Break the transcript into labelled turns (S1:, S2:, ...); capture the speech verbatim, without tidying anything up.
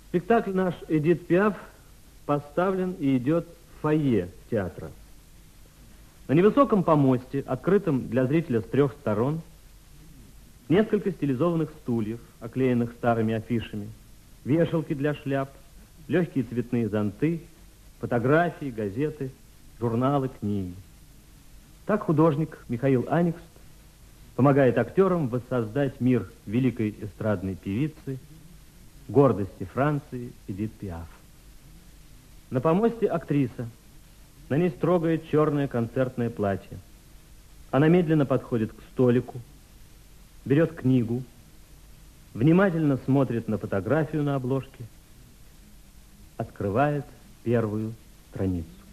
S1: Спектакль наш «Эдит Пиаф» поставлен и идет в фойе театра. На невысоком помосте, открытом для зрителя с трех сторон, несколько стилизованных стульев, оклеенных старыми афишами, вешалки для шляп, легкие цветные зонты, фотографии, газеты, журналы, книги. Так художник Михаил Аникст помогает актерам воссоздать мир великой эстрадной певицы, гордости Франции Эдит Пиаф. На помосте актриса. На ней строгое черное концертное платье. Она медленно подходит к столику, берет книгу, внимательно смотрит на фотографию на обложке, открывает первую страницу.